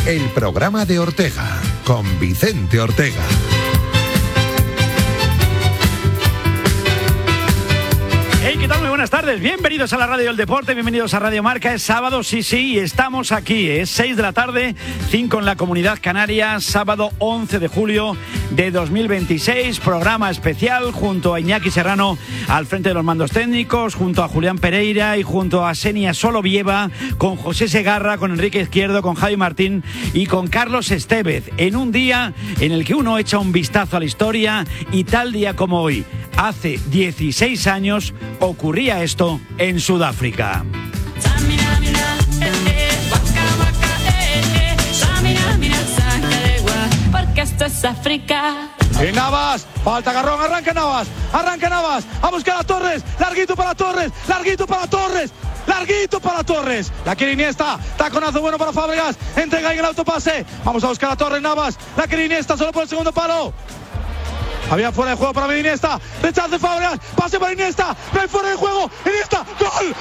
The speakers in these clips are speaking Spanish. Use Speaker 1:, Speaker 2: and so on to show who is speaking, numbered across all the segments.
Speaker 1: el programa de Ortega, con Vicente Ortega.
Speaker 2: Hey, ¿qué tal? Muy buenas tardes. Bienvenidos a la Radio del Deporte, bienvenidos a Radio Marca. Es sábado, sí, y estamos aquí. Es 6 de la tarde, 5 en la Comunidad Canaria, sábado 11 de julio de 2026. Programa especial junto a Iñaki Serrano al frente de los mandos técnicos, junto a Julián Pereira y junto a Xenia Solovieva, con José Segarra, con Enrique Izquierdo, con Javi Martín y con Carlos Estevez. En un día en el que uno echa un vistazo a la historia y tal día como hoy, hace 16 años, ocurría esto en Sudáfrica.
Speaker 3: Porque esto es África.
Speaker 4: Y Navas, falta Garrón, arranca Navas, a buscar a Torres, larguito para Torres, la quiere Iniesta, taconazo bueno para Fábregas, entrega en el autopase, vamos a buscar a Torres, Navas, la quiere Iniesta solo por el segundo palo. Había fuera de juego para Iniesta, rechace Fábregas, pase para Iniesta, no hay fuera de juego, Iniesta, gol.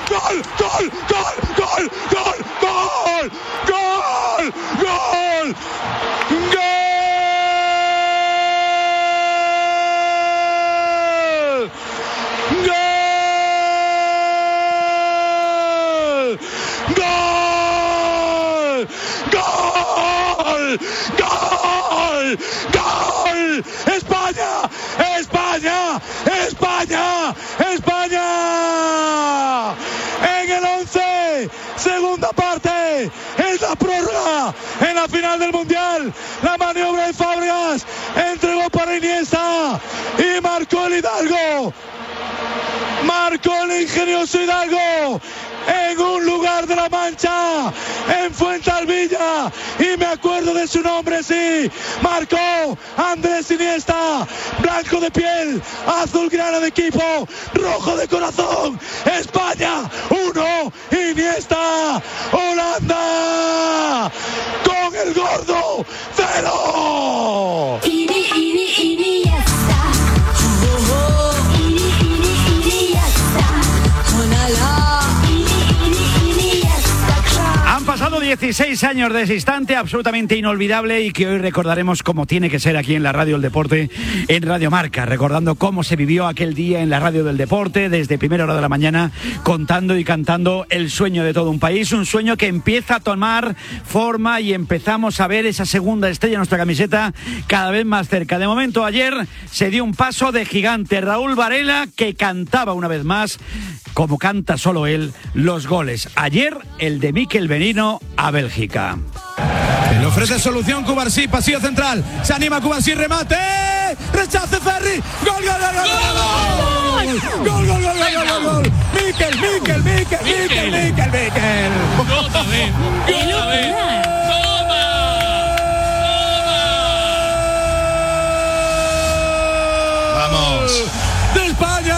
Speaker 4: España. En el 11, segunda parte, es la prórroga en la final del Mundial. La maniobra de Fábregas, entregó para Iniesta y marcó el Hidalgo. Marcó el ingenioso Hidalgo en un lugar de la Mancha, en Fuensalvilla, y me acuerdo de su nombre, sí, marcó Andrés Iniesta, blanco de piel, azulgrana de equipo, rojo de corazón. España 1, Iniesta, Holanda, con el gordo 0.
Speaker 2: Han pasado 16 años de ese instante absolutamente inolvidable y que hoy recordaremos como tiene que ser aquí en la Radio del Deporte, en Radio Marca, recordando cómo se vivió aquel día en la Radio del Deporte desde primera hora de la mañana, contando y cantando el sueño de todo un país, un sueño que empieza a tomar forma y empezamos a ver esa segunda estrella en nuestra camiseta cada vez más cerca. De momento, ayer se dio un paso de gigante. Raúl Varela, que cantaba una vez más, como canta solo él, los goles. Ayer el de Mikel Merino a Bélgica.
Speaker 4: Le ofrece solución Cubarsí, pasillo central, se anima Cubarsí, remate, rechace Ferri, gol. Mikel. Vamos. De España.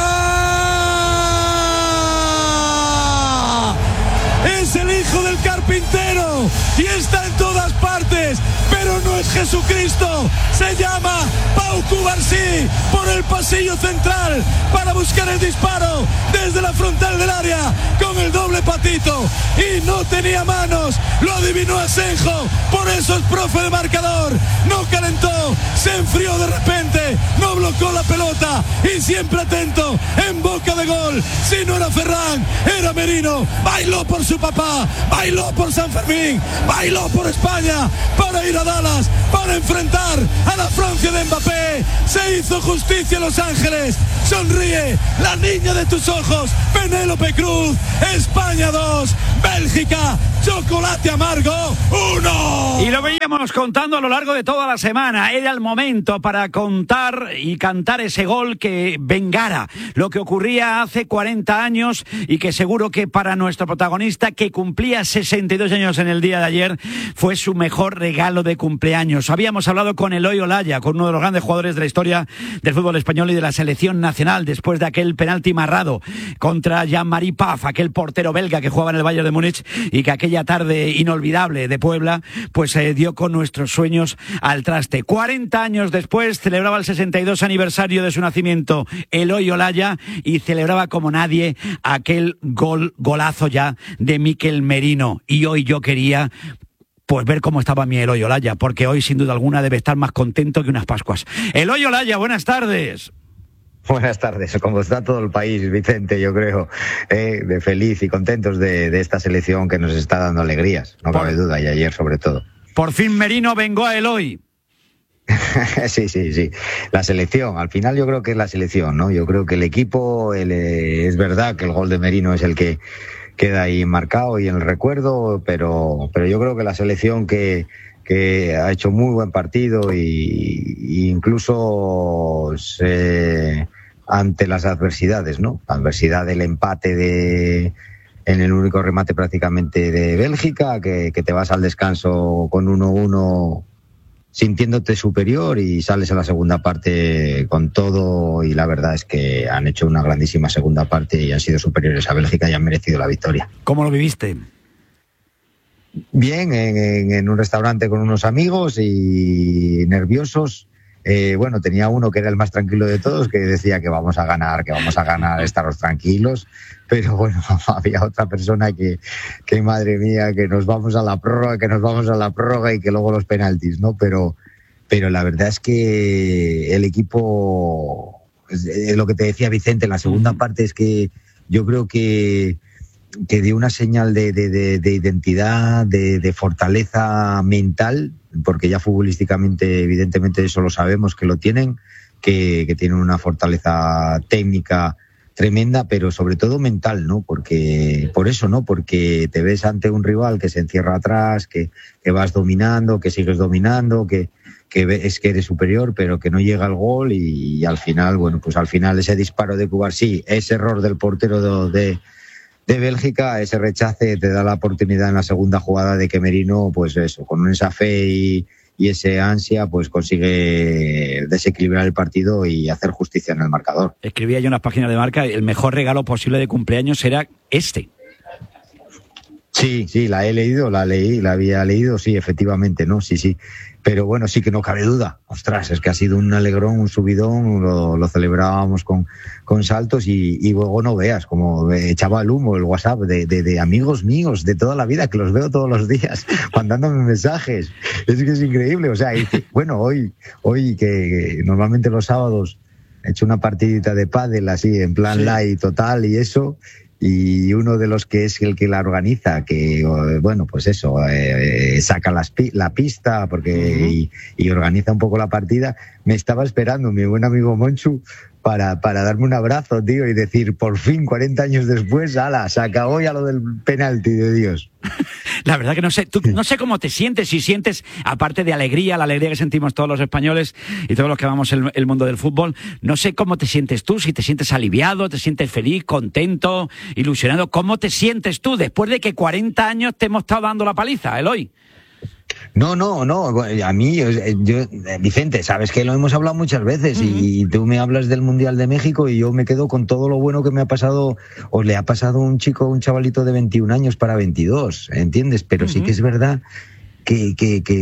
Speaker 4: Es el hijo del carpintero y está en todas partes, pero no es Jesucristo. Se llama Pau Cubarsí por el pasillo central para buscar el disparo desde la frontal del área con el doble patito y no tenía manos, lo adivinó Asenjo, por eso es profe de marcador. No calentó, se enfrió de repente, no bloqueó la pelota y siempre atento, en boca de gol. Si no era Ferran, era Merino. Bailó por su papá, bailó por San Fermín, bailó por España para ir a Dallas, para enfrentar a la Francia de Mbappé. Se hizo justicia en Los Ángeles. Sonríe la niña de tus ojos, Penélope Cruz. España 2, Bélgica, chocolate amargo 1.
Speaker 2: Y lo veíamos contando a lo largo de toda la semana. Era el momento para contar y cantar ese gol que vengara lo que ocurría hace 40 años y que seguro que para nuestro protagonista, que cumplía 62 años en el día de ayer, fue su mejor regalo de cumpleaños. Habíamos hablado con Eloy Olaya, con uno de los grandes jugadores de la historia del fútbol español y de la selección nacional, después de aquel penalti marrado contra Jean-Marie Paf, aquel portero belga que jugaba en el Bayern de Múnich y que aquella tarde inolvidable de Puebla pues dio con nuestros sueños al traste. 40 años después celebraba el 62 aniversario de su nacimiento Eloy Olaya y celebraba como nadie aquel golazo ya de Mikel Merino. Y hoy yo quería pues ver cómo estaba mi Eloy Olaya, porque hoy sin duda alguna debe estar más contento que unas Pascuas. Eloy Olaya, buenas tardes.
Speaker 5: Buenas tardes, como está todo el país, Vicente, yo creo, de feliz y contentos de esta selección que nos está dando alegrías, no cabe duda, y ayer sobre todo.
Speaker 2: Por fin Merino vengó a Eloy.
Speaker 5: Sí. La selección, al final yo creo que es la selección, ¿no? Yo creo que el equipo, es verdad que el gol de Merino es el que queda ahí marcado y en el recuerdo, pero yo creo que la selección que ha hecho muy buen partido y incluso ante las adversidades, ¿no? La adversidad del empate en el único remate prácticamente de Bélgica, que te vas al descanso con 1-1 sintiéndote superior y sales a la segunda parte con todo, y la verdad es que han hecho una grandísima segunda parte y han sido superiores a Bélgica y han merecido la victoria.
Speaker 2: ¿Cómo lo viviste?
Speaker 5: Bien, en un restaurante con unos amigos y nerviosos. Bueno, tenía uno que era el más tranquilo de todos, que decía que vamos a ganar, estaros tranquilos, pero bueno, había otra persona que madre mía, que nos vamos a la prórroga y que luego los penaltis, ¿no? Pero la verdad es que el equipo, es lo que te decía Vicente, en la segunda parte es que yo creo que dio una señal de identidad, de fortaleza mental, porque ya futbolísticamente evidentemente eso lo sabemos que lo tienen, que tienen una fortaleza técnica tremenda, pero sobre todo mental, ¿no? Porque te ves ante un rival que se encierra atrás, que vas dominando, que sigues dominando, que ves que eres superior, pero que no llega al gol y al final, bueno, pues al final ese disparo de Cubarsí, ese error del portero de Bélgica, ese rechace te da la oportunidad en la segunda jugada de que Merino, pues eso, con esa fe y ese ansia, pues consigue desequilibrar el partido y hacer justicia en el marcador.
Speaker 2: Escribía yo en las páginas de Marca, el mejor regalo posible de cumpleaños era este.
Speaker 5: Sí, la había leído, sí, efectivamente, ¿no? Sí. Pero bueno, sí que no cabe duda. Ostras, es que ha sido un alegrón, un subidón, lo celebrábamos con saltos y luego no veas, como echaba el humo el WhatsApp de amigos míos de toda la vida, que los veo todos los días, mandándome mensajes. Es que es increíble, o sea, bueno, hoy que normalmente los sábados he hecho una partidita de pádel así, en plan light total y eso. Y uno de los que es el que la organiza, que bueno, pues eso, saca la pista porque y organiza un poco la partida, me estaba esperando mi buen amigo Monchu para darme un abrazo, tío, y decir, por fin, 40 años después, ala, se acabó ya lo del penalti de Dios.
Speaker 2: La verdad que no sé, no sé cómo te sientes, si sientes, aparte de alegría, la alegría que sentimos todos los españoles y todos los que amamos el mundo del fútbol, no sé cómo te sientes tú, si te sientes aliviado, te sientes feliz, contento, ilusionado. ¿Cómo te sientes tú después de que 40 años te hemos estado dando la paliza, Eloy?
Speaker 5: No, a mí, yo, Vicente, sabes que lo hemos hablado muchas veces y tú me hablas del Mundial de México y yo me quedo con todo lo bueno que me ha pasado, o le ha pasado a un chavalito de 21 años para 22, ¿entiendes? Pero sí que es verdad que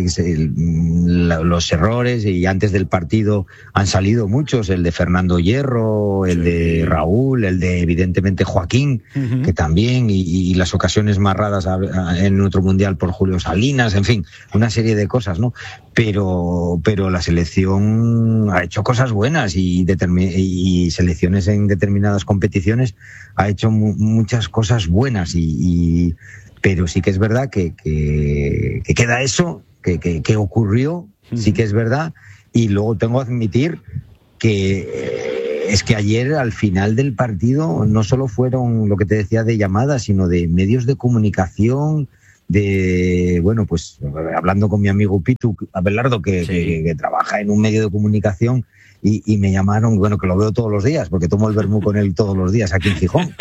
Speaker 5: los errores, y antes del partido han salido muchos, el de Fernando Hierro, el de Raúl, el de evidentemente Joaquín, que también, y las ocasiones más raras en otro mundial por Julio Salinas, en fin, una serie de cosas, ¿no? Pero la selección ha hecho cosas buenas y selecciones en determinadas competiciones ha hecho muchas cosas buenas pero sí que es verdad que queda eso, que ocurrió, sí que es verdad, y luego tengo que admitir que es que ayer al final del partido no solo fueron lo que te decía de llamadas, sino de medios de comunicación, bueno, pues hablando con mi amigo Pitu Abelardo, que trabaja en un medio de comunicación, y me llamaron, bueno, que lo veo todos los días, porque tomo el vermú con él todos los días aquí en Gijón.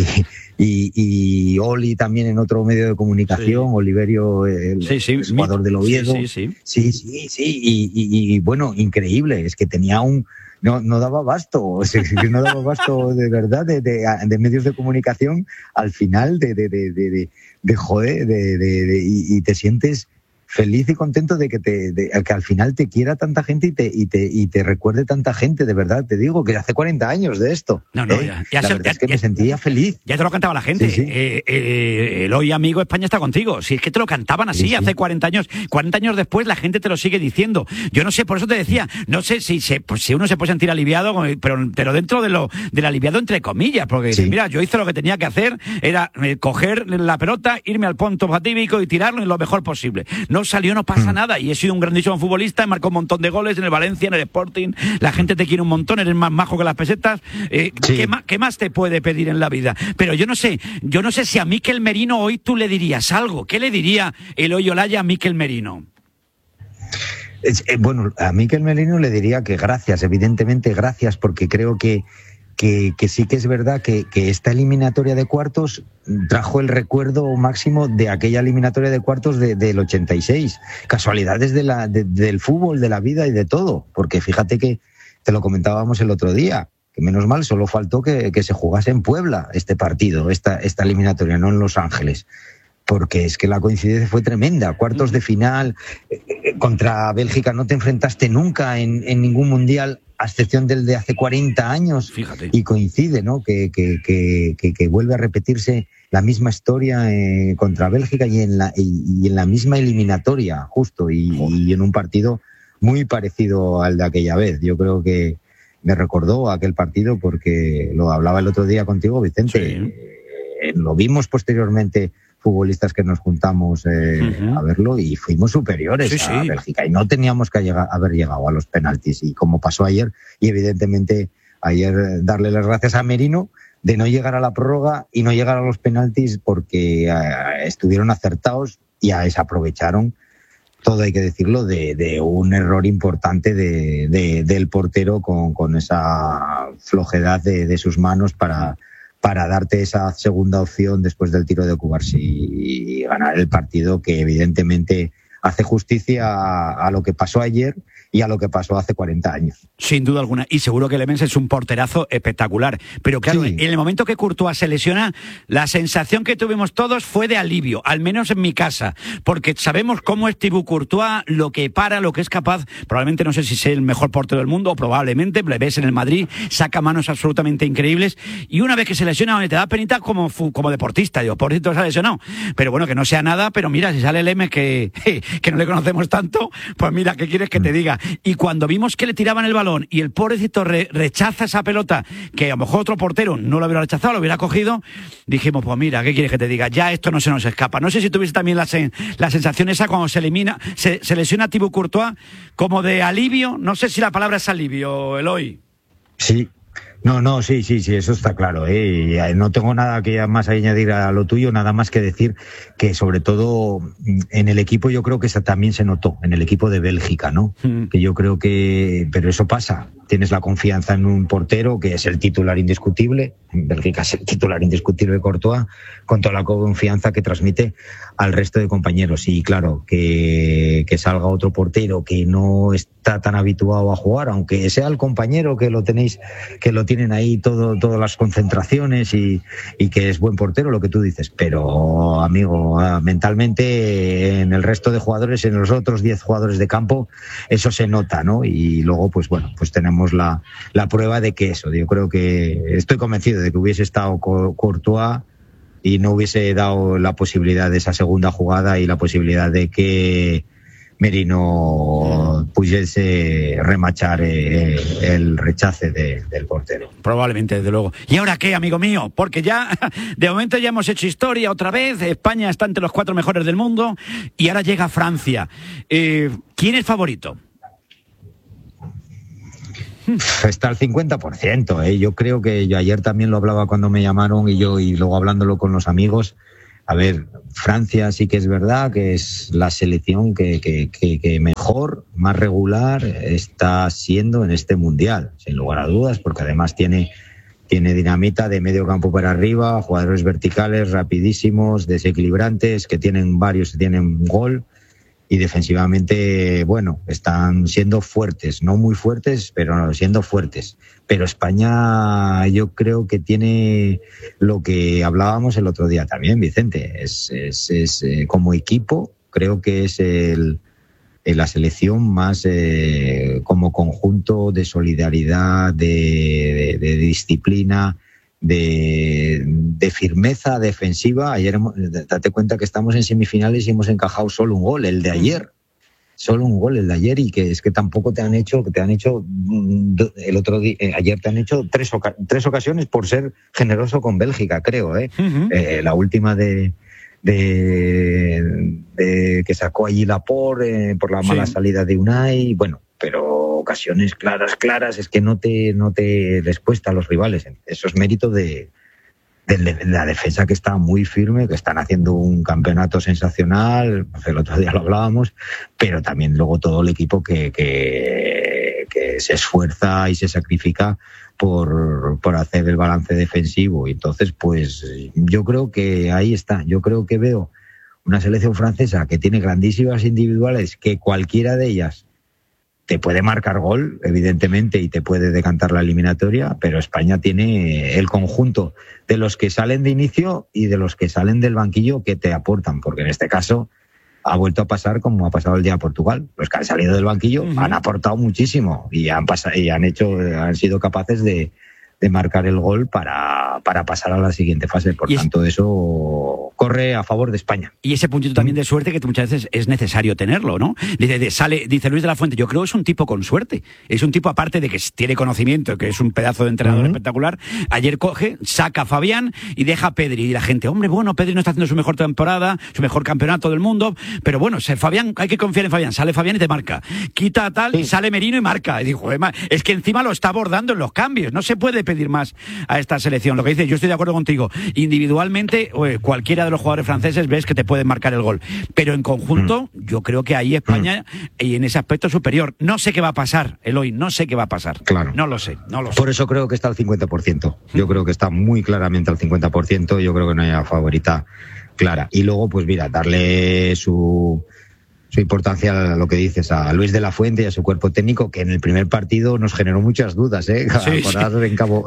Speaker 5: Y Oli también en otro medio de comunicación, Oliverio, el jugador del Oviedo. Sí. Y bueno, increíble, es que tenía no daba abasto, no daba abasto de verdad de medios de comunicación al final de joder, y te sientes feliz y contento de que al final te quiera tanta gente y te recuerde tanta gente, de verdad, te digo, que hace 40 años de esto.
Speaker 2: No,
Speaker 5: la verdad es que me sentía feliz.
Speaker 2: Ya te lo cantaba la gente.
Speaker 5: Sí.
Speaker 2: El hoy amigo España está contigo. Si es que te lo cantaban así hace 40 años. 40 años después la gente te lo sigue diciendo. Yo no sé, por eso te decía, no sé si uno se puede sentir aliviado, pero dentro del aliviado entre comillas, porque mira, yo hice lo que tenía que hacer, era coger la pelota, irme al punto fatídico y tirarlo lo mejor posible. No salió, no pasa nada, y he sido un grandísimo futbolista, he marcado un montón de goles en el Valencia, en el Sporting, la gente te quiere un montón, eres más majo que las pesetas. ¿Qué más te puede pedir en la vida? Pero yo no sé si a Mikel Merino hoy tú le dirías algo. ¿Qué le diría Eloy Olaya a Mikel Merino?
Speaker 5: Bueno, a Mikel Merino le diría que gracias, evidentemente gracias, porque creo que sí que es verdad que esta eliminatoria de cuartos trajo el recuerdo máximo de aquella eliminatoria de cuartos del 86. Casualidades del fútbol, de la vida y de todo. Porque fíjate que te lo comentábamos el otro día, que menos mal solo faltó que se jugase en Puebla este partido, esta eliminatoria, no en Los Ángeles. Porque es que la coincidencia fue tremenda. Cuartos de final, contra Bélgica no te enfrentaste nunca en ningún mundial, a excepción del de hace 40 años.
Speaker 2: Fíjate.
Speaker 5: Y coincide, ¿no? Que vuelve a repetirse la misma historia contra Bélgica y en la misma eliminatoria, justo, y en un partido muy parecido al de aquella vez. Yo creo que me recordó aquel partido porque lo hablaba el otro día contigo, Vicente. Sí. Lo vimos posteriormente, futbolistas que nos juntamos a verlo, y fuimos superiores a Bélgica y no teníamos que haber llegado a los penaltis, y como pasó ayer, y evidentemente ayer darle las gracias a Merino de no llegar a la prórroga y no llegar a los penaltis, porque estuvieron acertados y desaprovecharon todo, hay que decirlo, de un error importante del portero con esa flojedad de sus manos para darte esa segunda opción después del tiro de Cubarsí y ganar el partido, que evidentemente hace justicia a lo que pasó ayer y a lo que pasó hace 40 años.
Speaker 2: Sin duda alguna, y seguro que Lemens es un porterazo espectacular, pero claro, en el momento que Courtois se lesiona, la sensación que tuvimos todos fue de alivio, al menos en mi casa, porque sabemos cómo es Thibaut Courtois, lo que es capaz, probablemente, no sé si es el mejor portero del mundo, o probablemente, le ves en el Madrid, saca manos absolutamente increíbles, y una vez que se lesiona, te da penita como deportista, digo, pobrecito se ha lesionado, pero bueno, que no sea nada, pero mira, si sale Lemens que no le conocemos tanto, pues mira, ¿qué quieres que te diga? Y cuando vimos que le tiraban el balón y el pobrecito rechaza esa pelota, que a lo mejor otro portero no lo hubiera rechazado, lo hubiera cogido, dijimos, pues mira, ¿qué quieres que te diga? Ya esto no se nos escapa. No sé si tuviste también la sensación esa cuando se lesiona Thibaut Courtois, como de alivio. No sé si la palabra es alivio, Eloy.
Speaker 5: Sí. No, sí, eso está claro. No tengo nada que más añadir a lo tuyo, nada más que decir que sobre todo en el equipo, yo creo que eso también se notó, en el equipo de Bélgica, ¿no? Que yo creo que, pero eso pasa. Tienes la confianza en un portero que es el titular indiscutible, en Bélgica es el titular indiscutible Courtois, con toda la confianza que transmite al resto de compañeros. Y claro, que salga otro portero que no está tan habituado a jugar, aunque sea el compañero que lo tienen ahí todas las concentraciones y que es buen portero, lo que tú dices. Pero, amigo, mentalmente en el resto de jugadores, en los otros 10 jugadores de campo, eso se nota, ¿no? Y luego, pues bueno, pues tenemos la prueba de que eso, yo creo que estoy convencido de que hubiese estado Courtois y no hubiese dado la posibilidad de esa segunda jugada y la posibilidad de que Merino pudiese remachar el rechace del portero.
Speaker 2: Probablemente, desde luego. ¿Y ahora qué, amigo mío? Porque ya, de momento ya hemos hecho historia otra vez, España está entre los 4 mejores del mundo y ahora llega Francia. ¿Quién es favorito?
Speaker 5: Está al 50%, Yo creo que yo ayer también lo hablaba cuando me llamaron y luego hablándolo con los amigos. A ver, Francia sí que es verdad que es la selección que mejor, más regular está siendo en este mundial, sin lugar a dudas, porque además tiene dinamita de medio campo para arriba, jugadores verticales, rapidísimos, desequilibrantes, que tienen gol. Y defensivamente, bueno, están siendo fuertes, no muy fuertes, pero siendo fuertes. Pero España yo creo que tiene lo que hablábamos el otro día también, Vicente, es como equipo Creo que es la selección más como conjunto de solidaridad, de disciplina, de firmeza defensiva. Ayer, date cuenta que estamos en semifinales y hemos encajado solo un gol, el de ayer. Solo un gol el de ayer, y que es que tampoco te han hecho el otro día, ayer te han hecho tres ocasiones por ser generoso con Bélgica, creo, la última de que sacó allí Laporte por la mala salida de Unai, bueno, pero ocasiones claras es que no te les cuesta a los rivales. Eso es mérito de la defensa, que está muy firme, que están haciendo un campeonato sensacional. El otro día lo hablábamos, pero también luego todo el equipo que se esfuerza y se sacrifica por hacer el balance defensivo. Y entonces, pues yo creo que ahí está. Yo creo que veo una selección francesa que tiene grandísimas individuales, que cualquiera de ellas te puede marcar gol, evidentemente, y te puede decantar la eliminatoria, pero España tiene el conjunto de los que salen de inicio y de los que salen del banquillo que te aportan, porque en este caso ha vuelto a pasar como ha pasado el día de Portugal. Los que han salido del banquillo han aportado muchísimo y han sido capaces de marcar el gol para pasar a la siguiente fase. Por tanto, eso corre a favor de España.
Speaker 2: Y ese puntito también de suerte que muchas veces es necesario tenerlo, ¿no? Dice Luis de la Fuente, yo creo que es un tipo con suerte. Es un tipo, aparte de que tiene conocimiento, que es un pedazo de entrenador espectacular. Ayer coge, saca a Fabián y deja a Pedri. Y la gente, hombre, bueno, Pedri no está haciendo su mejor temporada, su mejor campeonato del mundo, pero bueno, Fabián, hay que confiar en Fabián. Sale Fabián y te marca. Quita a tal, y sale Merino y marca. Y digo, es que encima lo está abordando en los cambios. No se puede pedir más a esta selección. Lo que dice, yo estoy de acuerdo contigo. Individualmente, cualquiera de los jugadores franceses ves que te pueden marcar el gol. Pero en conjunto, yo creo que ahí España, y en ese aspecto superior. No sé qué va a pasar, Eloy, no sé qué va a pasar.
Speaker 5: Claro.
Speaker 2: No lo sé.
Speaker 5: Por eso creo que está al 50%. Yo creo que está muy claramente al 50%. Yo creo que no hay favorita clara. Y luego, pues mira, darle su importancia a lo que dices, a Luis de la Fuente y a su cuerpo técnico, que en el primer partido nos generó muchas dudas, en Cabo.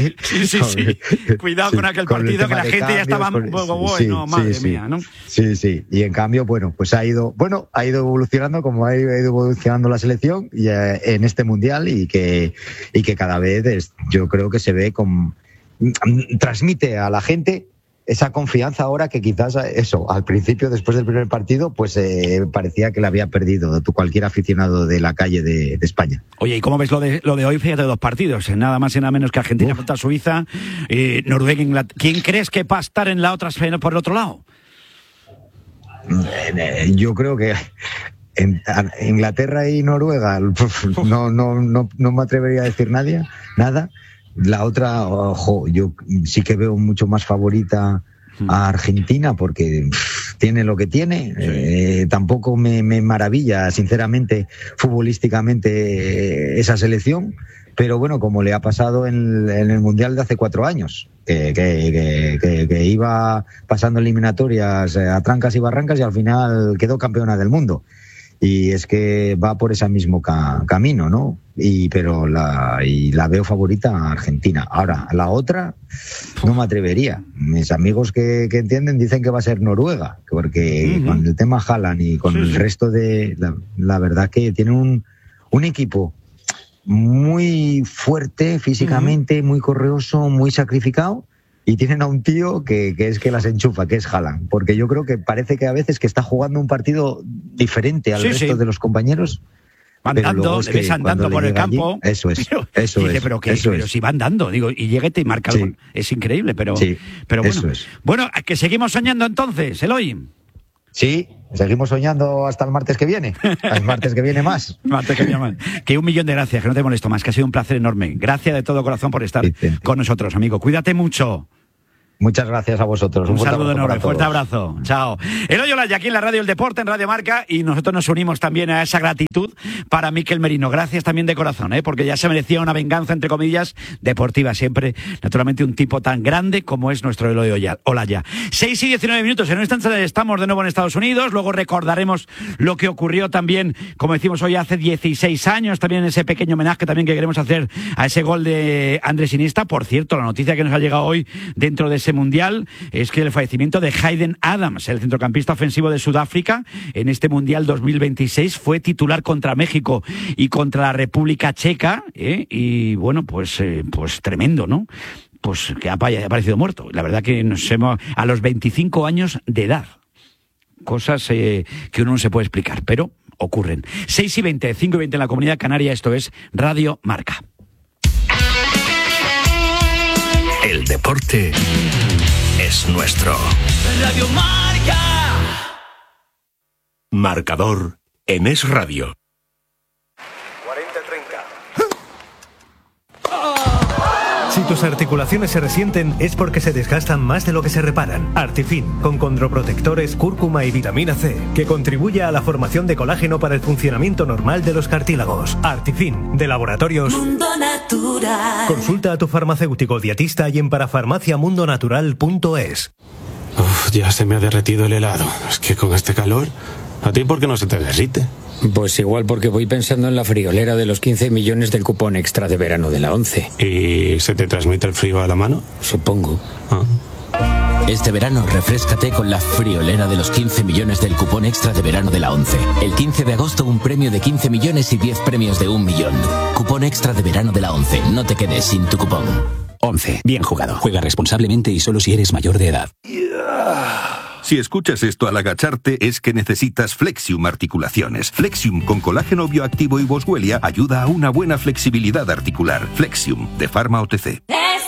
Speaker 2: Sí. Cuidado con aquel partido, que la gente ya estaba madre mía, ¿no?
Speaker 5: Sí. Y en cambio, bueno, pues ha ido evolucionando como ha ido evolucionando la selección y, en este mundial, y que cada vez yo creo que se ve transmite a la gente esa confianza ahora que quizás al principio, después del primer partido, pues parecía que la había perdido cualquier aficionado de la calle de España.
Speaker 2: Oye, ¿y cómo ves lo de hoy? Fíjate, 2 partidos, nada más y nada menos que Argentina contra Suiza, Noruega, Inglaterra. ¿Quién crees que va a estar en la otra por el otro lado?
Speaker 5: Yo creo que en Inglaterra y Noruega no me atrevería a decir nada. La otra, yo sí que veo mucho más favorita a Argentina, porque tiene lo que tiene. Tampoco me maravilla, sinceramente, futbolísticamente, esa selección. Pero bueno, como le ha pasado en el Mundial de hace 4 años, que iba pasando eliminatorias a trancas y barrancas y al final quedó campeona del mundo. Y es que va por ese mismo camino, ¿no? Pero la veo favorita a Argentina. Ahora, la otra no me atrevería. Mis amigos que entienden dicen que va a ser Noruega, porque con el tema Haaland y con el resto de... La verdad que tienen un equipo muy fuerte físicamente, muy correoso, muy sacrificado. Y tienen a un tío que es que las enchufa, que es Haaland. Porque yo creo que parece que a veces que está jugando un partido diferente al resto de los compañeros.
Speaker 2: Van dando, le ves andando por el campo.
Speaker 5: Allí, eso es.
Speaker 2: Pero si van dando, digo, y llega y te marca el gol. Es increíble, pero bueno.
Speaker 5: Eso es.
Speaker 2: Bueno, que seguimos soñando entonces, Eloy.
Speaker 5: Sí, seguimos soñando hasta el martes que viene. El martes que viene más.
Speaker 2: Que 1.000.000 de gracias, que no te molesto más, que ha sido un placer enorme. Gracias de todo corazón por estar con nosotros, amigo. Cuídate mucho.
Speaker 5: Muchas gracias a vosotros.
Speaker 2: Un saludo enorme, fuerte abrazo. Chao. Eloy Olaya, aquí en la Radio El Deporte, en Radio Marca, y nosotros nos unimos también a esa gratitud para Mikel Merino. Gracias también de corazón, porque ya se merecía una venganza, entre comillas, deportiva siempre. Naturalmente, un tipo tan grande como es nuestro Eloy Olaya. 6:19. En un instante estamos de nuevo en Estados Unidos. Luego recordaremos lo que ocurrió también, como decimos hoy, hace 16 años. También ese pequeño homenaje también que queremos hacer a ese gol de Andrés Iniesta. Por cierto, la noticia que nos ha llegado hoy dentro de ese ese Mundial es que el fallecimiento de Hayden Adams, el centrocampista ofensivo de Sudáfrica, en este Mundial 2026 fue titular contra México y contra la República Checa, y bueno, pues tremendo, ¿no? Pues que ha aparecido muerto. La verdad que a los 25 años de edad. Cosas que uno no se puede explicar, pero ocurren. 6:20, 5:20 en la Comunidad Canaria, esto es Radio Marca.
Speaker 6: El deporte es nuestro.
Speaker 3: Radio Marca.
Speaker 6: Marcador en Es Radio.
Speaker 7: 40-30. Si tus articulaciones se resienten es porque se desgastan más de lo que se reparan. Artifin, con condroprotectores, cúrcuma y vitamina C, que contribuye a la formación de colágeno para el funcionamiento normal de los cartílagos. Artifin, de Laboratorios
Speaker 3: Mundo Natural.
Speaker 7: Consulta a tu farmacéutico dietista y en parafarmaciamundonatural.es.
Speaker 8: Ya se me ha derretido el helado. Es que con este calor, ¿a ti por qué no se te derrite?
Speaker 9: Pues igual porque voy pensando en la friolera de los 15 millones del cupón extra de verano de la 11.
Speaker 8: ¿Y se te transmite el frío a la mano?
Speaker 9: Supongo.
Speaker 10: Este verano refréscate con la friolera de los 15 millones del cupón extra de verano de la 11. El 15 de agosto un premio de 15 millones y 10 premios de 1 millón. Cupón extra de verano de la 11. No te quedes sin tu cupón.
Speaker 11: 11. Bien jugado. Juega responsablemente y solo si eres mayor de edad.
Speaker 12: Si escuchas esto al agacharte es que necesitas Flexium Articulaciones. Flexium con colágeno bioactivo y boswellia ayuda a una buena flexibilidad articular. Flexium, de Pharma OTC.
Speaker 3: Es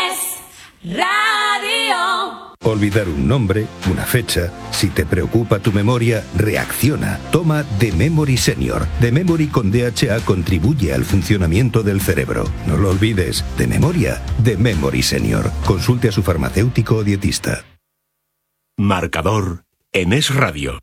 Speaker 3: Radio.
Speaker 1: Olvidar un nombre, una fecha. Si te preocupa tu memoria, reacciona. Toma The Memory Senior. The Memory con DHA contribuye al funcionamiento del cerebro. No lo olvides. De memoria, The Memory Senior. Consulte a su farmacéutico o dietista.
Speaker 6: Marcador en Es Radio.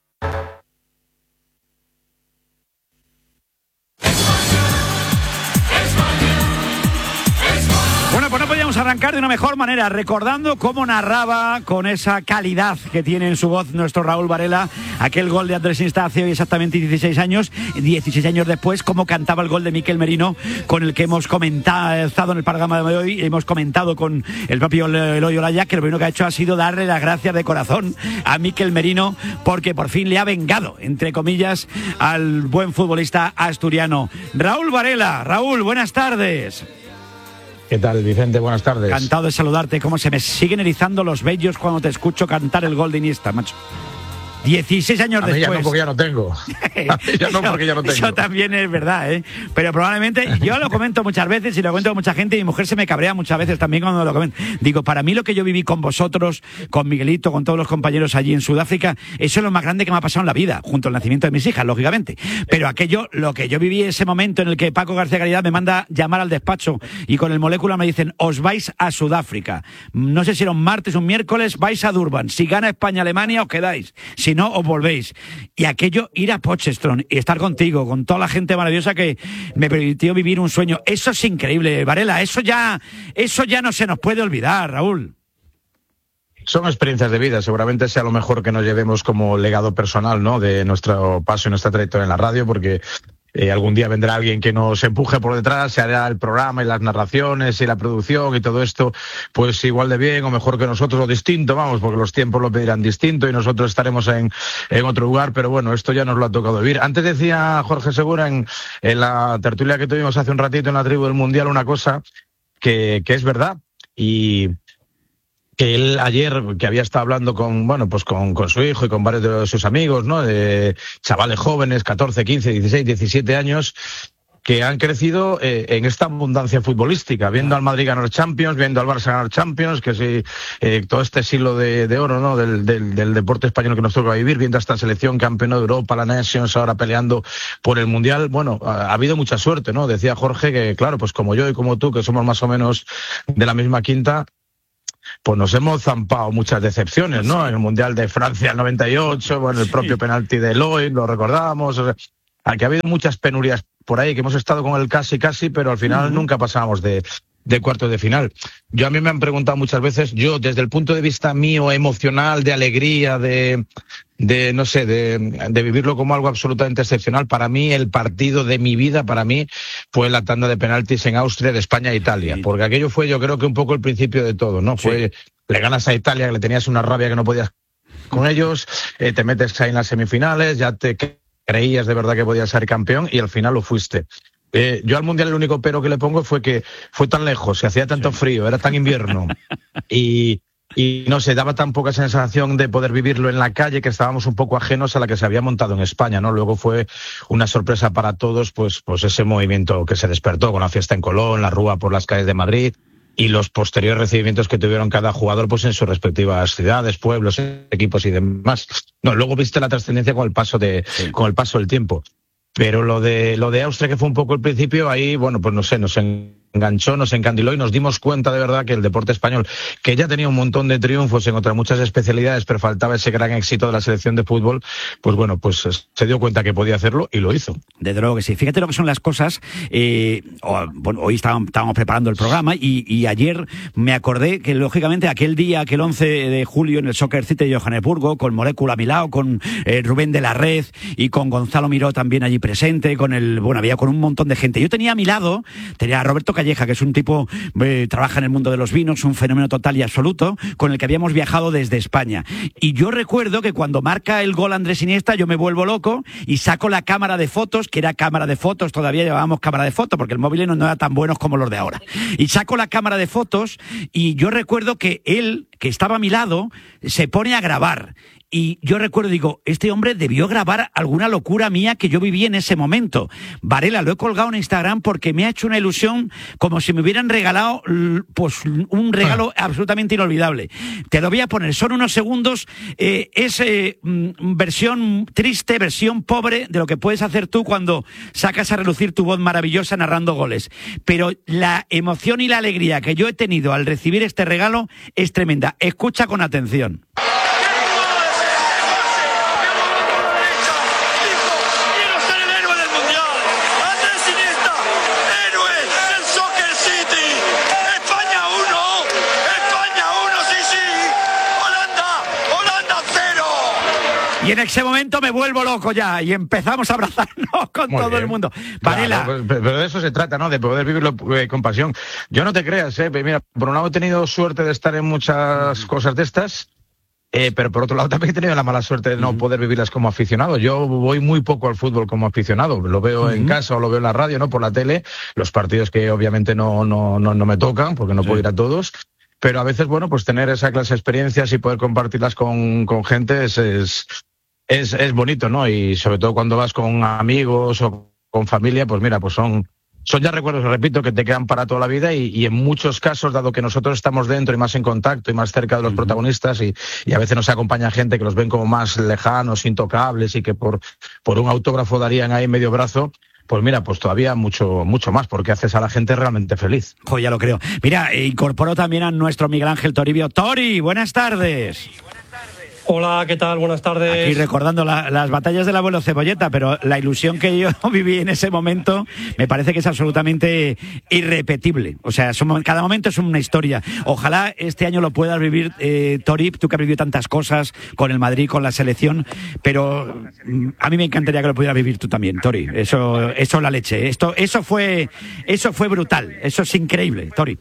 Speaker 2: Bueno, pues no podíamos arrancar de una mejor manera, recordando cómo narraba con esa calidad que tiene en su voz nuestro Raúl Varela aquel gol de Andrés Iniesta hace hoy exactamente 16 años después, cómo cantaba el gol de Mikel Merino, con el que hemos comentado en el programa de hoy, hemos comentado con el propio Eloy Olaya, que lo primero que ha hecho ha sido darle las gracias de corazón a Mikel Merino, porque por fin le ha vengado, entre comillas, al buen futbolista asturiano. Raúl Varela. Raúl, buenas tardes.
Speaker 13: ¿Qué tal, Vicente? Buenas tardes.
Speaker 2: Encantado de saludarte. Cómo se me siguen erizando los vellos cuando te escucho cantar el gol de Iniesta, macho. 16 años después.
Speaker 13: Ya no, porque ya no tengo. Ya no, porque ya no tengo.
Speaker 2: Eso también es verdad, ¿eh? Pero probablemente, yo lo comento muchas veces y lo comento con mucha gente, y mi mujer se me cabrea muchas veces también cuando lo comento. Digo, para mí lo que yo viví con vosotros, con Miguelito, con todos los compañeros allí en Sudáfrica, eso es lo más grande que me ha pasado en la vida, junto al nacimiento de mis hijas, lógicamente. Pero aquello, lo que yo viví ese momento en el que Paco García Caridad me manda llamar al despacho y con el Molécula me dicen, os vais a Sudáfrica. No sé si era un martes o un miércoles, vais a Durban. Si gana España-Alemania, os quedáis. Si no, os volvéis. Y aquello, ir a Potchefstroom y estar contigo, con toda la gente maravillosa que me permitió vivir un sueño. Eso es increíble, Varela. Eso ya no se nos puede olvidar, Raúl.
Speaker 13: Son experiencias de vida, seguramente sea lo mejor que nos llevemos como legado personal, ¿no?, de nuestro paso y nuestra trayectoria en la radio, porque algún día vendrá alguien que nos empuje por detrás, se hará el programa y las narraciones y la producción y todo esto, pues igual de bien o mejor que nosotros, o distinto, vamos, porque los tiempos lo pedirán distinto y nosotros estaremos en otro lugar, pero bueno, esto ya nos lo ha tocado vivir. Antes decía Jorge Segura en la tertulia que tuvimos hace un ratito en la Tribu del Mundial una cosa que es verdad, y que él ayer, que había estado hablando con su hijo y con varios de sus amigos, ¿no?, de chavales jóvenes, 14, 15, 16, 17 años, que han crecido en esta abundancia futbolística, viendo al Madrid ganar Champions, viendo al Barça ganar Champions, que sí, todo este siglo de oro, ¿no?, del deporte español que nos toca vivir, viendo a esta selección campeona de Europa, la Nations, ahora peleando por el Mundial. Bueno, ha habido mucha suerte, ¿no? Decía Jorge que, claro, pues como yo y como tú, que somos más o menos de la misma quinta, pues nos hemos zampado muchas decepciones, ¿no? En el Mundial de Francia el 98, bueno, el propio penalti de Eloy, lo recordamos. O sea, aquí ha habido muchas penurias por ahí, que hemos estado con el casi, pero al final nunca pasábamos de cuartos de final. A mí me han preguntado muchas veces, yo desde el punto de vista mío emocional, de alegría, de vivirlo como algo absolutamente excepcional, para mí el partido de mi vida, fue la tanda de penaltis en Austria de España e Italia, porque aquello fue, yo creo que un poco el principio de todo, ¿no? Sí. Fue le ganas a Italia, que le tenías una rabia que no podías con ellos, te metes ahí en las semifinales, ya te creías de verdad que podías ser campeón y al final lo fuiste. Yo al Mundial el único pero que le pongo fue que fue tan lejos, se hacía tanto frío, era tan invierno y no se daba tan poca sensación de poder vivirlo en la calle que estábamos un poco ajenos a la que se había montado en España, ¿no? Luego fue una sorpresa para todos, pues ese movimiento que se despertó con la fiesta en Colón, la rúa por las calles de Madrid y los posteriores recibimientos que tuvieron cada jugador pues en sus respectivas ciudades, pueblos, equipos y demás. No, luego viste la trascendencia con el paso del tiempo. Pero lo de Austria, que fue un poco el principio, ahí, bueno, pues no sé, nos enganchó, nos encandiló y nos dimos cuenta de verdad que el deporte español, que ya tenía un montón de triunfos en otras muchas especialidades, pero faltaba ese gran éxito de la selección de fútbol, pues bueno, pues se dio cuenta que podía hacerlo y lo hizo.
Speaker 2: Desde luego que sí. Fíjate lo que son las cosas. Bueno, hoy estábamos preparando el programa y ayer me acordé que, lógicamente, aquel día, aquel 11 de julio en el Soccer City de Johannesburgo, con Molécula a mi lado, con Rubén de la Red y con Gonzalo Miró también allí presente, había con un montón de gente. Yo tenía a mi lado, tenía a Roberto Calleja, que es un tipo, trabaja en el mundo de los vinos, un fenómeno total y absoluto, con el que habíamos viajado desde España. Y yo recuerdo que cuando marca el gol Andrés Iniesta, yo me vuelvo loco y saco la cámara de fotos, que era cámara de fotos, todavía llevábamos cámara de fotos, porque el móvil no era tan buenos como los de ahora. Y saco la cámara de fotos y yo recuerdo que él, que estaba a mi lado, se pone a grabar. Y yo recuerdo, digo, este hombre debió grabar alguna locura mía que yo viví en ese momento. Varela, lo he colgado en Instagram porque me ha hecho una ilusión como si me hubieran regalado pues un regalo absolutamente inolvidable. Te lo voy a poner, son unos segundos, versión triste, versión pobre de lo que puedes hacer tú cuando sacas a relucir tu voz maravillosa narrando goles. Pero la emoción y la alegría que yo he tenido al recibir este regalo es tremenda. Escucha con atención. Y en ese momento me vuelvo loco ya y empezamos a abrazarnos con muy todo bien. El mundo. Varela.
Speaker 13: Claro, pero de eso se trata, ¿no? De poder vivirlo con pasión. Yo no te creas, mira, por un lado he tenido suerte de estar en muchas cosas de estas, pero por otro lado también he tenido la mala suerte de no poder vivirlas como aficionado. Yo voy muy poco al fútbol como aficionado. Lo veo en casa o lo veo en la radio, ¿no? Por la tele. Los partidos que obviamente no me tocan porque no puedo ir a todos. Pero a veces, bueno, pues tener esa clase de experiencias y poder compartirlas con gente es bonito, ¿no? Y sobre todo cuando vas con amigos o con familia, pues mira, pues son ya recuerdos, repito, que te quedan para toda la vida y en muchos casos, dado que nosotros estamos dentro y más en contacto y más cerca de los protagonistas y a veces nos acompaña gente que los ven como más lejanos, intocables y que por un autógrafo darían ahí medio brazo. Pues mira, pues todavía mucho más, porque haces a la gente realmente feliz.
Speaker 2: Oh, ya lo creo. Mira, incorporó también a nuestro Miguel Ángel Toribio. Tori, buenas tardes.
Speaker 14: Hola, ¿qué tal? Buenas tardes.
Speaker 2: Aquí recordando las batallas del abuelo Cebolleta, pero la ilusión que yo viví en ese momento me parece que es absolutamente irrepetible. O sea, cada momento es una historia. Ojalá este año lo puedas vivir, Tori, tú que has vivido tantas cosas con el Madrid, con la selección, pero a mí me encantaría que lo pudieras vivir tú también, Tori. Eso es la leche. Eso fue brutal. Eso es increíble, Tori.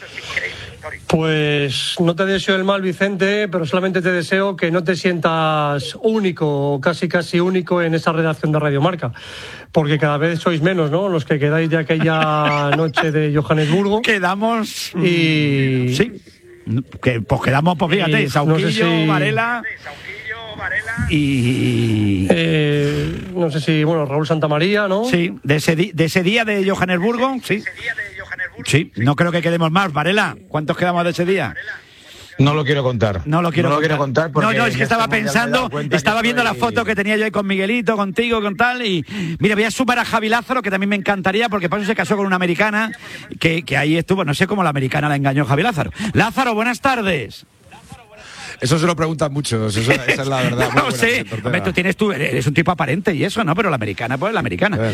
Speaker 14: Pues no te deseo el mal, Vicente, pero solamente te deseo que no te sientas único, o casi único en esa redacción de Radio Marca, porque cada vez sois menos, ¿no? Los que quedáis de aquella noche de Johannesburgo.
Speaker 2: Quedamos
Speaker 14: y
Speaker 2: sí, pues quedamos, pues fíjate, Sauquillo, no sé si... Varela y
Speaker 14: no sé si, bueno, Raúl Santamaría, ¿no?
Speaker 2: Sí, de ese día de Johannesburgo, sí. Sí, no creo que quedemos más. Varela, ¿cuántos quedamos de ese día?
Speaker 13: No lo quiero contar.
Speaker 2: No lo quiero contar porque
Speaker 13: no,
Speaker 2: es que estaba pensando, estaba viendo la foto que tenía yo ahí con Miguelito, contigo, con tal, y mira, voy a sumar a Javi Lázaro, que también me encantaría, porque por eso se casó con una americana, que ahí estuvo, no sé cómo la americana la engañó Javi Lázaro. Lázaro, buenas tardes.
Speaker 15: Eso se lo preguntan muchos, esa es la verdad.
Speaker 2: No sé, tú eres un tipo aparente y eso, ¿no? Pero la americana, pues la americana.